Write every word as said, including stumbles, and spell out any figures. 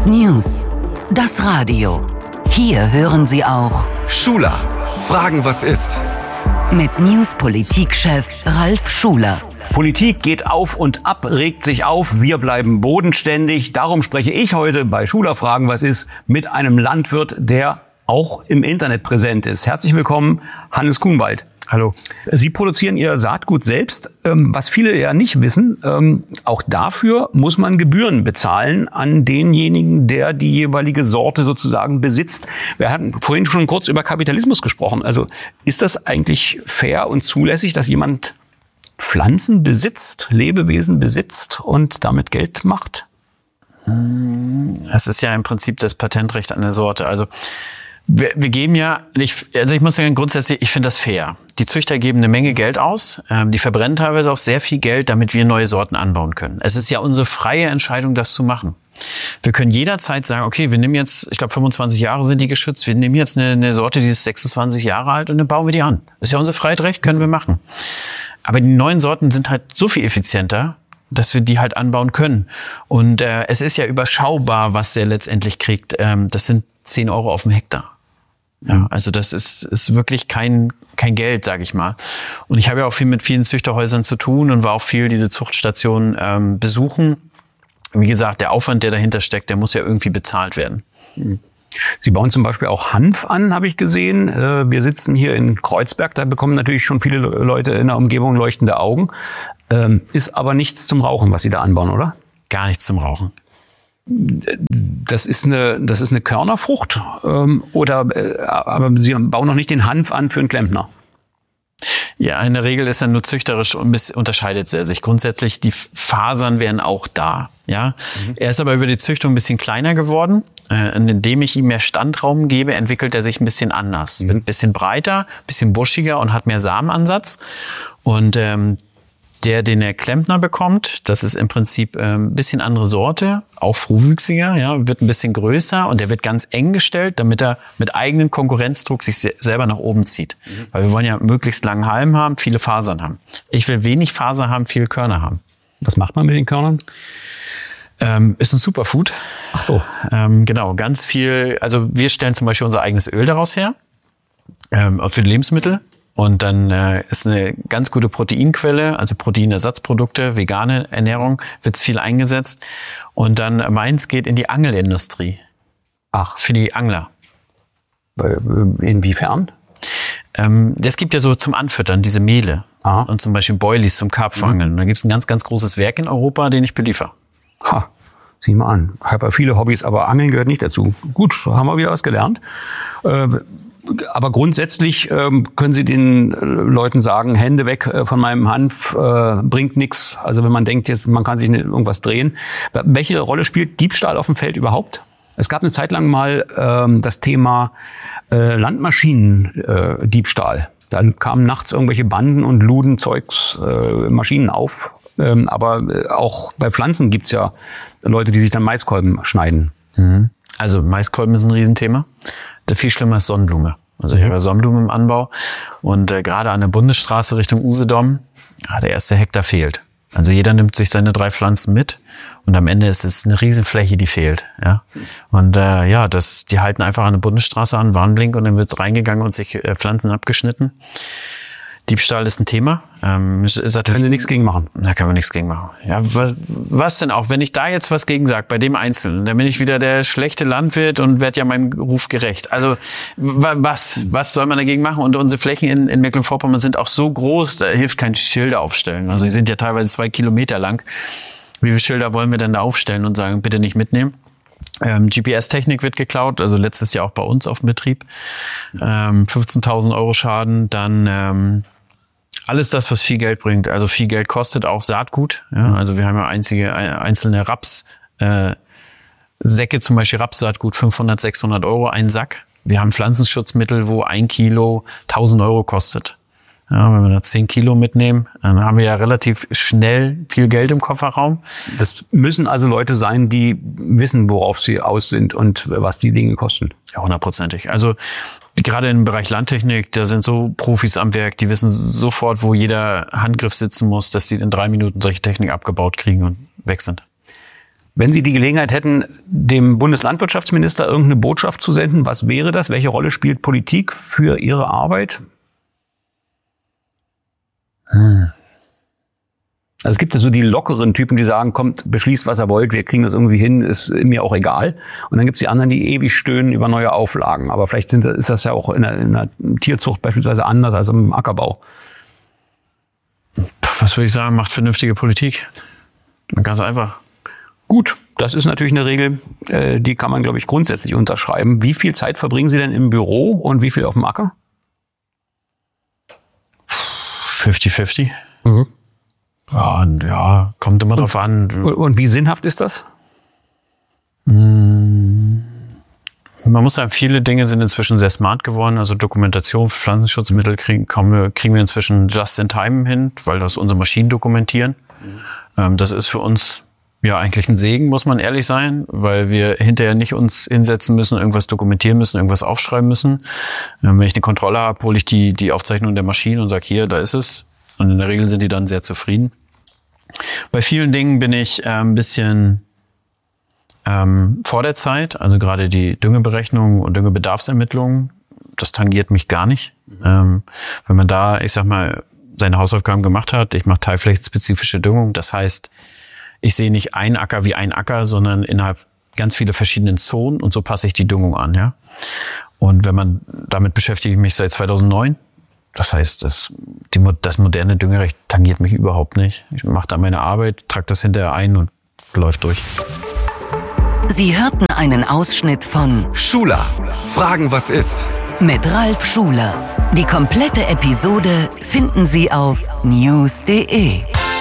News. Das Radio. Hier hören Sie auch Schuler. Fragen, was ist? Mit News-Politik-Chef Ralf Schuler. Politik geht auf und ab, regt sich auf, wir bleiben bodenständig. Darum spreche ich heute bei Schuler Fragen, was ist, mit einem Landwirt, der auch im Internet präsent ist. Herzlich willkommen, Hannes Kuhnwald. Hallo. Sie produzieren Ihr Saatgut selbst, was viele ja nicht wissen. Auch dafür muss man Gebühren bezahlen an denjenigen, der die jeweilige Sorte sozusagen besitzt. Wir hatten vorhin schon kurz über Kapitalismus gesprochen. Also ist das eigentlich fair und zulässig, dass jemand Pflanzen besitzt, Lebewesen besitzt und damit Geld macht? Das ist ja im Prinzip das Patentrecht an der Sorte. Also wir, wir geben ja, ich, also ich muss sagen, grundsätzlich, ich finde das fair. Die Züchter geben eine Menge Geld aus, ähm, die verbrennen teilweise auch sehr viel Geld, damit wir neue Sorten anbauen können. Es ist ja unsere freie Entscheidung, das zu machen. Wir können jederzeit sagen, okay, wir nehmen jetzt, ich glaube fünfundzwanzig Jahre sind die geschützt, wir nehmen jetzt eine, eine Sorte, die ist sechsundzwanzig Jahre alt und dann bauen wir die an. Das ist ja unser Freiheitsrecht, können wir machen. Aber die neuen Sorten sind halt so viel effizienter, dass wir die halt anbauen können. Und äh, es ist ja überschaubar, was der letztendlich kriegt. Ähm, das sind zehn Euro auf dem Hektar. Ja, also das ist, ist wirklich kein, kein Geld, sage ich mal. Und ich habe ja auch viel mit vielen Züchterhäusern zu tun und war auch viel diese Zuchtstationen ähm, besuchen. Wie gesagt, der Aufwand, der dahinter steckt, der muss ja irgendwie bezahlt werden. Sie bauen zum Beispiel auch Hanf an, habe ich gesehen. Wir sitzen hier in Kreuzberg, da bekommen natürlich schon viele Leute in der Umgebung leuchtende Augen. Ist aber nichts zum Rauchen, was Sie da anbauen, oder? Gar nichts zum Rauchen. Das ist eine, das ist eine Körnerfrucht, oder, aber Sie bauen noch nicht den Hanf an für einen Klempner? Ja, in der Regel ist er nur züchterisch und unterscheidet er sich. Grundsätzlich, die Fasern wären auch da. Ja, mhm. Er ist aber über die Züchtung ein bisschen kleiner geworden. Äh, indem ich ihm mehr Standraum gebe, entwickelt er sich ein bisschen anders. Mhm. Wird ein bisschen breiter, ein bisschen buschiger und hat mehr Samenansatz. Und ähm, der, den der Klempner bekommt, das ist im Prinzip äh, ein bisschen andere Sorte, auch frühwüchsiger, ja, wird ein bisschen größer und der wird ganz eng gestellt, damit er mit eigenem Konkurrenzdruck sich se- selber nach oben zieht. Mhm. Weil wir wollen ja möglichst langen Halm haben, viele Fasern haben. Ich will wenig Faser haben, viele Körner haben. Was macht man mit den Körnern? Ähm, ist ein Superfood. Ach so. Ähm, genau, ganz viel, also wir stellen zum Beispiel unser eigenes Öl daraus her, ähm, für die Lebensmittel. Und dann äh, ist eine ganz gute Proteinquelle, also Proteinersatzprodukte, vegane Ernährung, wird viel eingesetzt. Und dann meins geht in die Angelindustrie. Ach. Für die Angler. Inwiefern? Ähm, es gibt ja so zum Anfüttern diese Mehle. Aha. Und zum Beispiel Boilies zum Karpfenangeln. Mhm. Da gibt es ein ganz, ganz großes Werk in Europa, den ich beliefer. Ha, sieh mal an. Ich habe ja viele Hobbys, aber Angeln gehört nicht dazu. Gut, haben wir wieder was gelernt. Äh, aber grundsätzlich äh, können Sie den äh, Leuten sagen, Hände weg äh, von meinem Hanf, äh, bringt nichts. Also wenn man denkt, jetzt man kann sich nicht irgendwas drehen. Welche Rolle spielt Diebstahl auf dem Feld überhaupt? Es gab eine Zeit lang mal äh, das Thema äh, Landmaschinen-Diebstahl. Äh, da kamen nachts irgendwelche Banden und luden Zeugs, äh, Maschinen auf. Ähm, aber äh, auch bei Pflanzen gibt's ja Leute, die sich dann Maiskolben schneiden. Mhm. Also Maiskolben ist ein Riesenthema. Der viel schlimmer ist Sonnenblume. Also ich mhm. habe ja Sonnenblume im Anbau und äh, gerade an der Bundesstraße Richtung Usedom, ja, der erste Hektar fehlt. Also jeder nimmt sich seine drei Pflanzen mit und am Ende ist es eine Riesenfläche, die fehlt. Ja, und äh, ja, das, die halten einfach an der Bundesstraße an, Warnblink und dann wird's reingegangen und sich äh, Pflanzen abgeschnitten. Diebstahl ist ein Thema. Ähm, ist, ist können Sie nichts gegen machen? Da kann man nichts gegen machen. Ja, was, was denn auch? Wenn ich da jetzt was gegen sage, bei dem Einzelnen, dann bin ich wieder der schlechte Landwirt und werde ja meinem Ruf gerecht. Also was, was soll man dagegen machen? Und unsere Flächen in, in Mecklenburg-Vorpommern sind auch so groß, da hilft kein Schilder aufstellen. Also die sind ja teilweise zwei Kilometer lang. Wie viele Schilder wollen wir denn da aufstellen und sagen, bitte nicht mitnehmen? Ähm, G P S-Technik wird geklaut, also letztes Jahr auch bei uns auf dem Betrieb. Ähm, fünfzehntausend Euro Schaden, dann ähm, alles das, was viel Geld bringt. Also viel Geld kostet auch Saatgut. Ja, also wir haben ja einzige, einzelne Raps, äh, Säcke, zum Beispiel Rapssaatgut, fünfhundert, sechshundert Euro ein Sack. Wir haben Pflanzenschutzmittel, wo ein Kilo tausend Euro kostet. Ja, wenn wir da zehn Kilo mitnehmen, dann haben wir ja relativ schnell viel Geld im Kofferraum. Das müssen also Leute sein, die wissen, worauf sie aus sind und was die Dinge kosten. Ja, hundertprozentig. Also gerade im Bereich Landtechnik, da sind so Profis am Werk, die wissen sofort, wo jeder Handgriff sitzen muss, dass die in drei Minuten solche Technik abgebaut kriegen und weg sind. Wenn Sie die Gelegenheit hätten, dem Bundeslandwirtschaftsminister irgendeine Botschaft zu senden, was wäre das? Welche Rolle spielt Politik für Ihre Arbeit? Hm. Also es gibt ja so die lockeren Typen, die sagen, kommt, beschließt, was ihr wollt, wir kriegen das irgendwie hin, ist mir auch egal. Und dann gibt es die anderen, die ewig stöhnen über neue Auflagen. Aber vielleicht sind, ist das ja auch in der, in der Tierzucht beispielsweise anders als im Ackerbau. Was würde ich sagen, macht vernünftige Politik. Ganz einfach. Gut, das ist natürlich eine Regel, äh, die kann man, glaube ich, grundsätzlich unterschreiben. Wie viel Zeit verbringen Sie denn im Büro und wie viel auf dem Acker? fünfzig fünfzig. Mhm. Ja, und ja, kommt immer drauf an. Und, und wie sinnhaft ist das? Man muss sagen, viele Dinge sind inzwischen sehr smart geworden. Also Dokumentation für Pflanzenschutzmittel kriegen, wir, kriegen wir inzwischen just in time hin, weil das unsere Maschinen dokumentieren. Mhm. Ähm, das ist für uns ja eigentlich ein Segen, muss man ehrlich sein, weil wir hinterher nicht uns hinsetzen müssen, irgendwas dokumentieren müssen, irgendwas aufschreiben müssen. Ähm, wenn ich eine Kontrolle habe, hole ich die, die Aufzeichnung der Maschine und sage, hier, da ist es. Und in der Regel sind die dann sehr zufrieden. Bei vielen Dingen bin ich äh, ein bisschen ähm, vor der Zeit, also gerade die Düngeberechnung und Düngebedarfsermittlung, das tangiert mich gar nicht. Mhm. Ähm, wenn man da, ich sag mal, seine Hausaufgaben gemacht hat, ich mache teilflächenspezifische Düngung, das heißt, ich sehe nicht ein Acker wie ein Acker, sondern innerhalb ganz viele verschiedenen Zonen und so passe ich die Düngung an, ja. Und wenn man, damit beschäftige ich mich seit zweitausendneun. Das heißt, das, die, das moderne Düngerecht tangiert mich überhaupt nicht. Ich mache da meine Arbeit, trage das hinterher ein und läuft durch. Sie hörten einen Ausschnitt von Schuler, Fragen, was ist? Mit Ralf Schuler. Die komplette Episode finden Sie auf news punkt de.